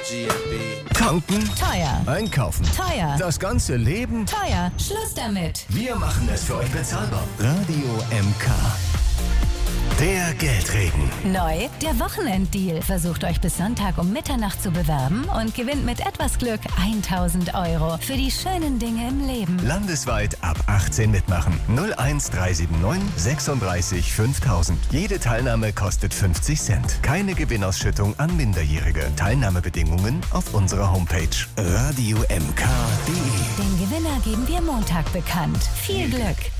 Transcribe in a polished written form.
Tanken. Teuer. Einkaufen. Teuer. Das ganze Leben. Teuer. Schluss damit. Wir machen es für euch bezahlbar. Radio MK. Der Geldregen. Neu, der Wochenenddeal. Versucht euch bis Sonntag um Mitternacht zu bewerben und gewinnt mit etwas Glück 1.000 € für die schönen Dinge im Leben. Landesweit ab 18 mitmachen. 01379 36 5000. Jede Teilnahme kostet 50 Cent. Keine Gewinnausschüttung an Minderjährige. Teilnahmebedingungen auf unserer Homepage radiomk.de. Den Gewinner geben wir Montag bekannt. Viel Glück!